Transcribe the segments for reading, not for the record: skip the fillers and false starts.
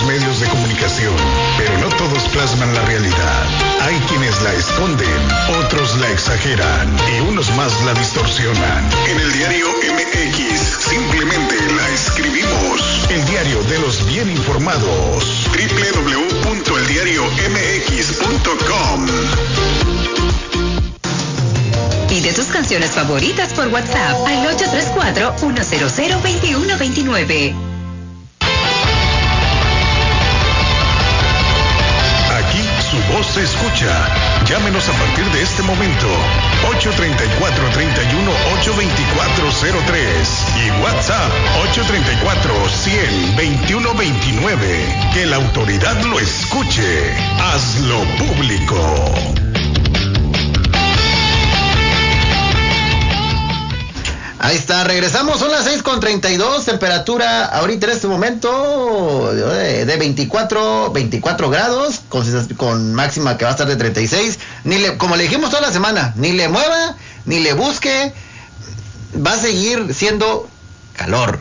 medios de comunicación, pero no todos plasman la realidad. Hay quienes la esconden, otros la exageran y unos más la distorsionan. En el diario MX simplemente la escribimos. El diario de los bien informados. www.eldiariomx.com. Pide tus canciones favoritas por WhatsApp al 834-100-2129. Aquí su voz se escucha. Llámenos a partir de este momento. 834-31-82403 y WhatsApp 834-100-2129. Que la autoridad lo escuche. Hazlo público. Ahí está, regresamos, son las 6:32, temperatura ahorita en este momento de 24 grados, con máxima que va a estar de 36, como le dijimos toda la semana, ni le mueva, ni le busque, va a seguir siendo calor.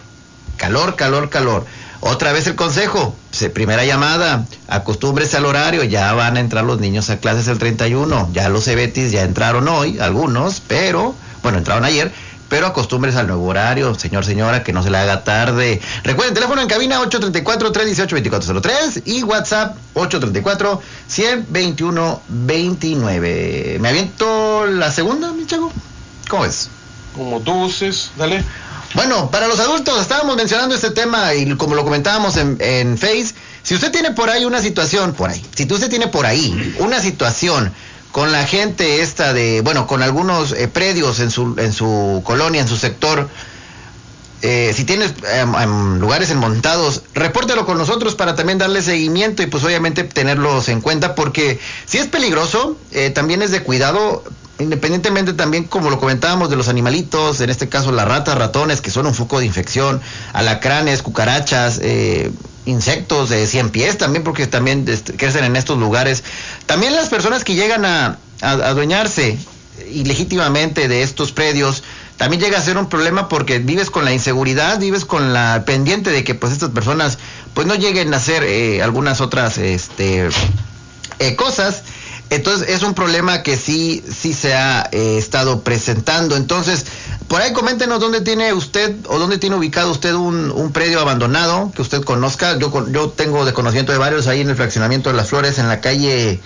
Otra vez el consejo, primera llamada, acostúmbrese al horario, ya van a entrar los niños a clases el 31, ya los cebetis ya entraron hoy, algunos, entraron ayer, pero acostúmbrese al nuevo horario, señora, que no se le haga tarde. Recuerden, teléfono en cabina 834-318-2403 y WhatsApp 834-100-2129. ¿Me aviento la segunda, mi chavo? ¿Cómo es? Como tú uses, dale. Bueno, para los adultos, estábamos mencionando este tema y como lo comentábamos en Face, si usted tiene por ahí una situación, una situación con la gente con algunos predios en su colonia, en su sector, si tienes lugares enmontados, repórtelo con nosotros para también darle seguimiento y pues obviamente tenerlos en cuenta, porque si es peligroso, también es de cuidado, independientemente también, como lo comentábamos, de los animalitos, en este caso las ratas, ratones, que son un foco de infección, alacranes, cucarachas, insectos de 100 pies también, porque también crecen en estos lugares. También las personas que llegan a adueñarse ilegítimamente de estos predios, también llega a ser un problema porque vives con la inseguridad, vives con la pendiente de que pues estas personas pues no lleguen a hacer algunas otras cosas. Entonces es un problema que sí se ha estado presentando. Entonces, por ahí coméntenos dónde tiene usted o dónde tiene ubicado usted un predio abandonado que usted conozca. Yo tengo de conocimiento de varios ahí en el fraccionamiento de Las Flores, en la calle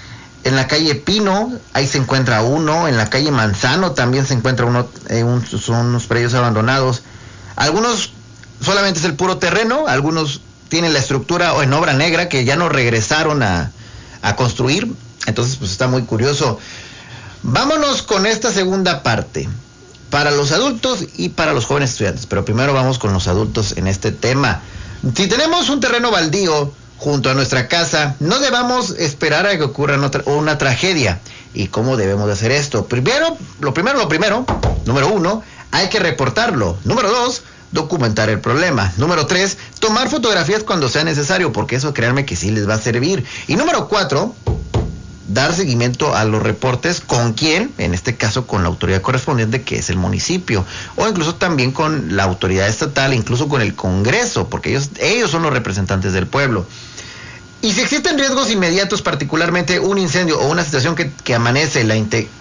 Pino, ahí se encuentra uno, en la calle Manzano también se encuentra uno, son unos predios abandonados. Algunos solamente es el puro terreno, algunos tienen la estructura o en obra negra que ya no regresaron a construir. Entonces, pues está muy curioso. Vámonos con esta segunda parte, para los adultos y para los jóvenes estudiantes. Pero primero vamos con los adultos en este tema. Si tenemos un terreno baldío junto a nuestra casa, no debamos esperar a que ocurra una tragedia. ¿Y cómo debemos de hacer esto? Lo primero, número 1, hay que reportarlo. Número 2, documentar el problema. Número 3, tomar fotografías cuando sea necesario, porque eso créanme que sí les va a servir. Y número 4, dar seguimiento a los reportes. ¿Con quién? En este caso con la autoridad correspondiente, que es el municipio, o incluso también con la autoridad estatal, incluso con el Congreso, porque ellos son los representantes del pueblo. Y si existen riesgos inmediatos, particularmente un incendio o una situación que amenace la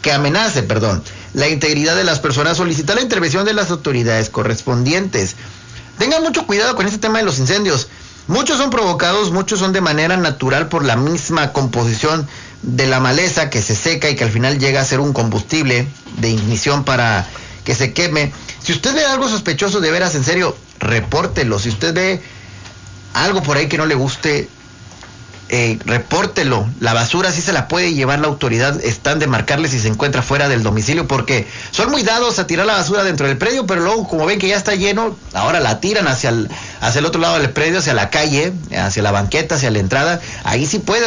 integridad de las personas, solicita la intervención de las autoridades correspondientes. Tengan mucho cuidado con este tema de los incendios. Muchos son provocados, muchos son de manera natural por la misma composición de la maleza que se seca y que al final llega a ser un combustible de ignición para que se queme. Si usted ve algo sospechoso, de veras, en serio, repórtelo. Si usted ve algo por ahí que no le guste, repórtelo. La basura sí se la puede llevar la autoridad, están de marcarle si se encuentra fuera del domicilio, porque son muy dados a tirar la basura dentro del predio, pero luego como ven que ya está lleno, ahora la tiran hacia el otro lado del predio, hacia la calle, hacia la banqueta, hacia la entrada. Ahí sí puede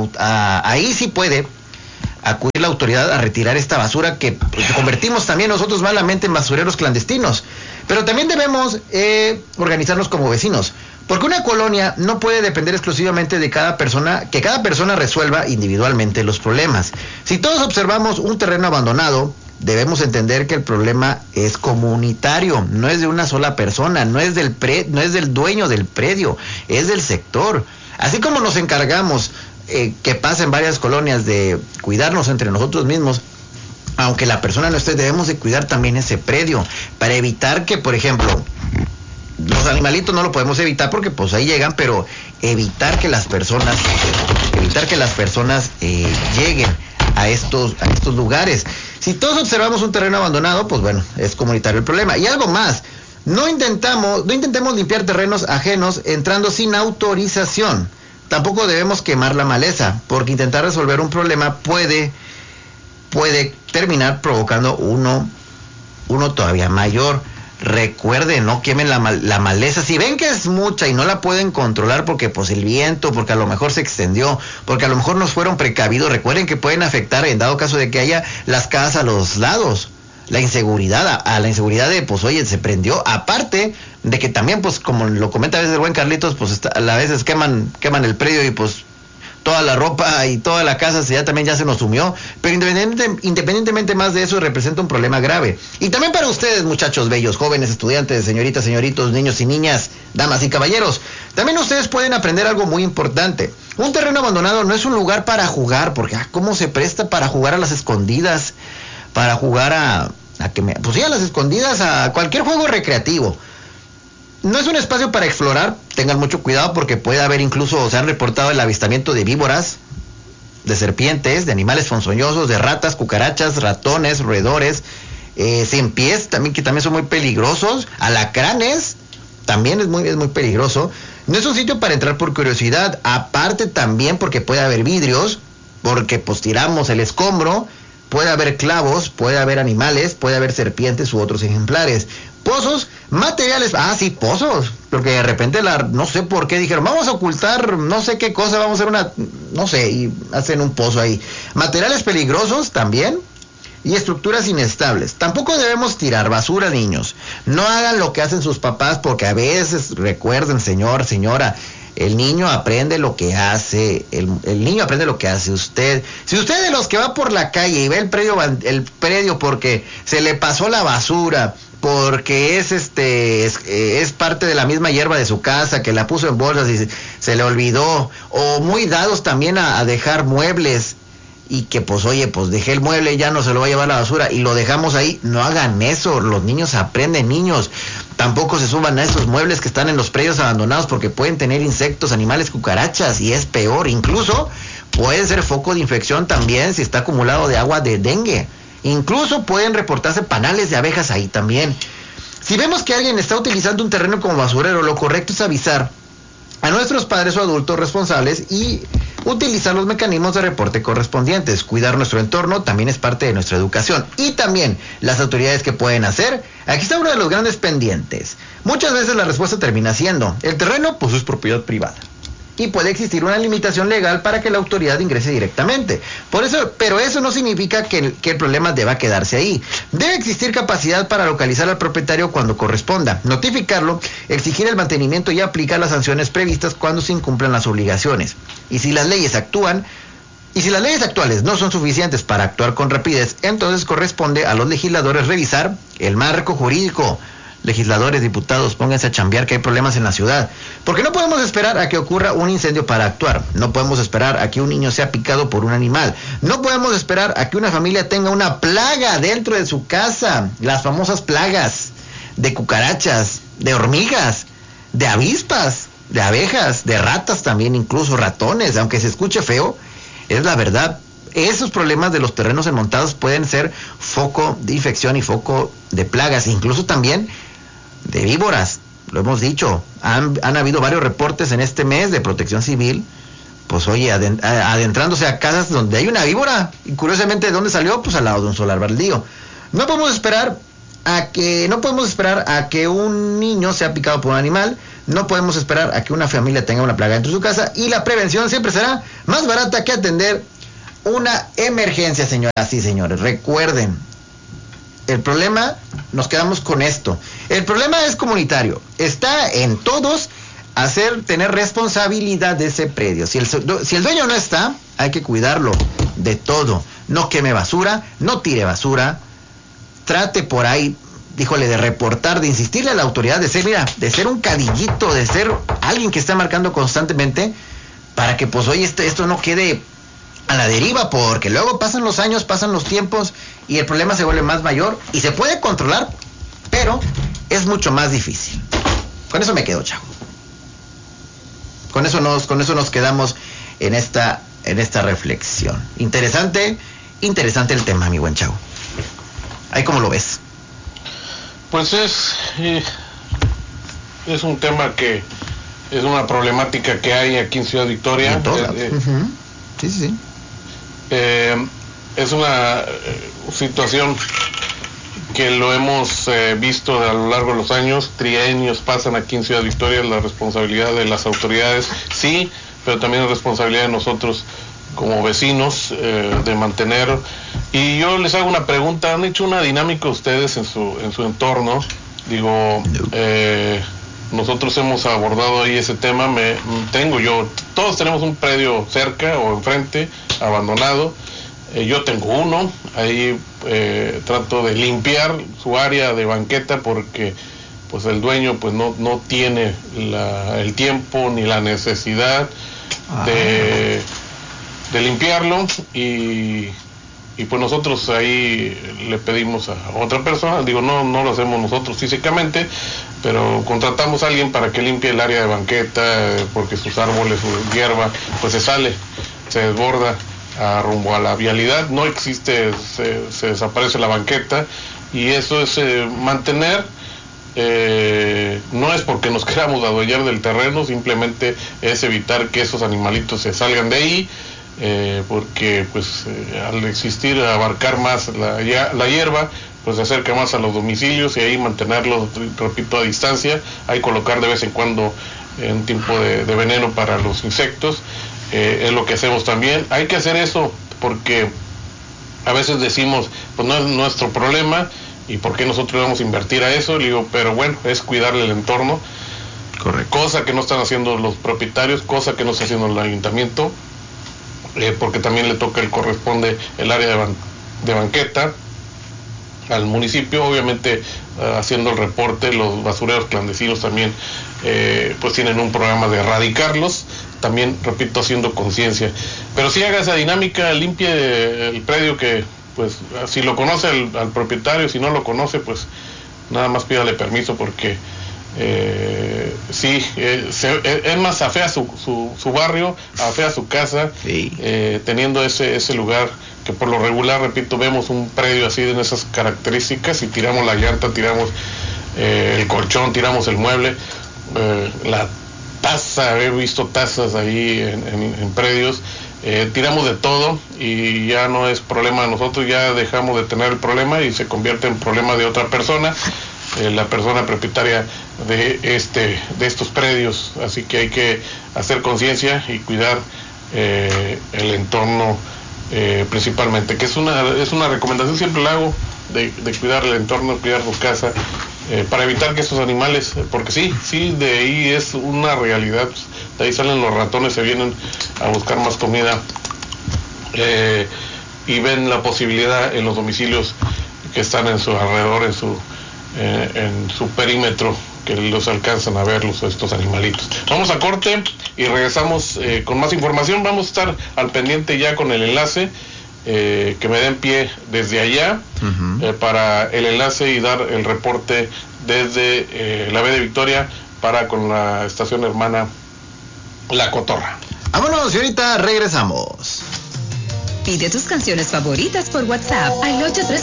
acudir la autoridad a retirar esta basura que convertimos también nosotros malamente en basureros clandestinos. Pero también debemos organizarnos como vecinos, porque una colonia no puede depender exclusivamente de cada persona, que cada persona resuelva individualmente los problemas. Si todos observamos un terreno abandonado, debemos entender que el problema es comunitario, no es de una sola persona, no es del dueño del predio, es del sector. Así como nos encargamos que pasa en varias colonias de cuidarnos entre nosotros mismos, aunque la persona no esté, debemos de cuidar también ese predio, para evitar que, por ejemplo, los animalitos no lo podemos evitar porque pues ahí llegan, pero evitar que las personas lleguen a estos lugares. Si todos observamos un terreno abandonado, pues bueno, es comunitario el problema. Y algo más, no intentemos limpiar terrenos ajenos entrando sin autorización. Tampoco debemos quemar la maleza, porque intentar resolver un problema puede terminar provocando uno todavía mayor. Recuerden, no quemen la maleza. Si ven que es mucha y no la pueden controlar porque pues el viento, porque a lo mejor se extendió, porque a lo mejor no fueron precavidos, recuerden que pueden afectar, en dado caso de que haya las casas a los lados, la inseguridad, a la inseguridad de pues oye, se prendió, aparte de que también pues como lo comenta a veces el buen Carlitos, pues a veces queman el predio y pues toda la ropa y toda la casa ya se nos sumió, pero independientemente más de eso, representa un problema grave. Y también para ustedes, muchachos bellos, jóvenes, estudiantes, señoritas, señoritos, niños y niñas, damas y caballeros, también ustedes pueden aprender algo muy importante. Un terreno abandonado no es un lugar para jugar, porque ¿cómo se presta para jugar a las escondidas? Para jugar a las escondidas, a cualquier juego recreativo. No es un espacio para explorar, tengan mucho cuidado porque puede haber incluso, se han reportado el avistamiento de víboras, de serpientes, de animales ponzoñosos, de ratas, cucarachas, ratones, roedores, sin pies también, que también son muy peligrosos, alacranes, también es muy peligroso. No es un sitio para entrar por curiosidad, aparte también porque puede haber vidrios, porque pues tiramos el escombro, puede haber clavos, puede haber animales, puede haber serpientes u otros ejemplares. Pozos, materiales, pozos, porque de repente no sé por qué dijeron, vamos a ocultar no sé qué cosa, vamos a hacer y hacen un pozo ahí. Materiales peligrosos también y estructuras inestables. Tampoco debemos tirar basura, niños. No hagan lo que hacen sus papás, porque a veces, recuerden, señor, señora, el niño aprende lo que hace, el niño aprende lo que hace usted. Si usted de los que va por la calle y ve el predio porque se le pasó la basura, porque es parte de la misma hierba de su casa, que la puso en bolsas y se le olvidó, o muy dados también a dejar muebles, y que pues oye, pues dejé el mueble, ya no se lo va a llevar la basura, y lo dejamos ahí. No hagan eso, los niños aprenden, niños. Tampoco se suban a esos muebles que están en los predios abandonados, porque pueden tener insectos, animales, cucarachas, y es peor, incluso puede ser foco de infección también si está acumulado de agua de dengue. Incluso pueden reportarse panales de abejas ahí también. Si vemos que alguien está utilizando un terreno como basurero, lo correcto es avisar a nuestros padres o adultos responsables y utilizar los mecanismos de reporte correspondientes. Cuidar nuestro entorno también es parte de nuestra educación. Y también las autoridades que pueden hacer. Aquí está uno de los grandes pendientes. Muchas veces la respuesta termina siendo: el terreno pues es propiedad privada, y puede existir una limitación legal para que la autoridad ingrese directamente. Pero eso no significa que el problema deba quedarse ahí. Debe existir capacidad para localizar al propietario cuando corresponda, notificarlo, exigir el mantenimiento y aplicar las sanciones previstas cuando se incumplan las obligaciones. Y si las leyes actuales no son suficientes para actuar con rapidez, entonces corresponde a los legisladores revisar el marco jurídico. Legisladores, diputados, pónganse a chambear, que hay problemas en la ciudad. Porque no podemos esperar a que ocurra un incendio para actuar. No podemos esperar a que un niño sea picado por un animal. No podemos esperar a que una familia tenga una plaga dentro de su casa. Las famosas plagas de cucarachas, de hormigas, de avispas, de abejas, de ratas también, incluso ratones. Aunque se escuche feo, es la verdad. Esos problemas de los terrenos enmontados pueden ser foco de infección y foco de plagas, incluso también de víboras. Lo hemos dicho, han habido varios reportes en este mes de Protección Civil, pues oye, adentrándose a casas donde hay una víbora, y curiosamente, ¿de dónde salió? Pues al lado de un solar baldío. No podemos esperar a que un niño sea picado por un animal, no podemos esperar a que una familia tenga una plaga dentro de su casa, y la prevención siempre será más barata que atender una emergencia, señoras y señores. Recuerden, el problema, nos quedamos con esto, el problema es comunitario, está en todos tener responsabilidad de ese predio. Si el dueño no está, hay que cuidarlo de todo. No queme basura, no tire basura, trate por ahí, de reportar, de insistirle a la autoridad, de ser un cadillito, de ser alguien que está marcando constantemente, para que pues oye, esto no quede a la deriva, porque luego pasan los años, pasan los tiempos, y el problema se vuelve más mayor, y se puede controlar, pero es mucho más difícil. Con eso me quedo, chavo. Con eso nos quedamos en esta reflexión. Interesante el tema, mi buen chavo. ¿Ahí cómo lo ves? Pues es un tema que es una problemática que hay aquí en Ciudad Victoria. En todas. Sí. Es una situación que lo hemos visto a lo largo de los años. Trienios pasan aquí en Ciudad Victoria. La responsabilidad de las autoridades, sí, pero también es responsabilidad de nosotros como vecinos de mantener. Y yo les hago una pregunta: ¿han hecho una dinámica ustedes en su entorno? Digo, nosotros hemos abordado ahí ese tema. Todos tenemos un predio cerca o enfrente abandonado. Yo tengo uno, ahí trato de limpiar su área de banqueta porque pues el dueño pues no tiene el tiempo ni la necesidad de limpiarlo, y pues nosotros ahí le pedimos a otra persona, no lo hacemos nosotros físicamente, pero contratamos a alguien para que limpie el área de banqueta, porque sus árboles, su hierba pues se desborda rumbo a la vialidad, no existe, se desaparece la banqueta, y eso es mantener. No es porque nos queramos adueñar del terreno, simplemente es evitar que esos animalitos se salgan de ahí, porque pues al existir, abarcar más la hierba, pues se acerca más a los domicilios, y ahí mantenerlos, repito, a distancia. Hay colocar de vez en cuando un tipo de veneno para los insectos. Es lo que hacemos también. Hay que hacer eso porque a veces decimos, pues no es nuestro problema, y por qué nosotros vamos a invertir a eso. Le digo, pero bueno, es cuidarle el entorno. Correcto. Cosa que no están haciendo los propietarios, cosa que no está haciendo el ayuntamiento, porque también le corresponde el área de banqueta al municipio, obviamente haciendo el reporte. Los basureros clandestinos también pues tienen un programa de erradicarlos, también, repito, haciendo conciencia. Pero sí haga esa dinámica, limpie el predio, que pues si lo conoce al propietario, si no lo conoce, pues nada más pídale permiso, porque es más, afea su barrio, afea su casa, sí. Teniendo ese lugar que por lo regular, repito, vemos un predio así de esas características y tiramos la llanta, tiramos el colchón, tiramos el mueble, la taza, he visto tazas ahí en predios, tiramos de todo, y ya no es problema de nosotros, ya dejamos de tener el problema y se convierte en problema de otra persona, la persona propietaria de estos predios. Así que hay que hacer conciencia y cuidar el entorno, principalmente, que es una recomendación, siempre la hago, de cuidar el entorno, cuidar su casa, para evitar que estos animales, porque sí, de ahí es una realidad, de ahí salen los ratones, se vienen a buscar más comida, y ven la posibilidad en los domicilios que están en su alrededor, en su perímetro, que los alcanzan a ver estos animalitos. Vamos a corte y regresamos con más información. Vamos a estar al pendiente ya con el enlace, que me den pie desde allá, para el enlace y dar el reporte desde la B de Victoria con la estación hermana La Cotorra. Vámonos, y ahorita regresamos. Pide tus canciones favoritas por WhatsApp al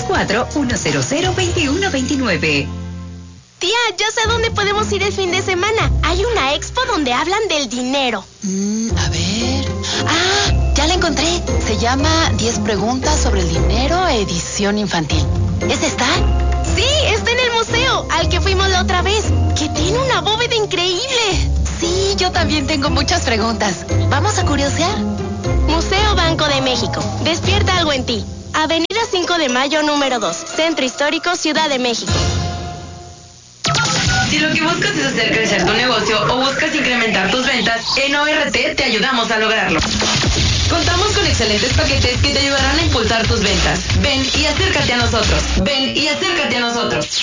834-100-2129. Tía, yo sé dónde podemos ir el fin de semana. Hay una expo donde hablan del dinero. A ver. Ya la encontré. Se llama 10 preguntas sobre el dinero, edición infantil. ¿Es esta? Sí, está en el museo, al que fuimos la otra vez, que tiene una bóveda increíble. Sí, yo también tengo muchas preguntas. ¿Vamos a curiosear? Museo Banco de México. Despierta algo en ti. Avenida 5 de Mayo, número 2. Centro Histórico, Ciudad de México. Si lo que buscas es hacer crecer tu negocio o buscas incrementar tus ventas, en ORT te ayudamos a lograrlo. Contamos con excelentes paquetes que te ayudarán a impulsar tus ventas. Ven y acércate a nosotros. Ven y acércate a nosotros.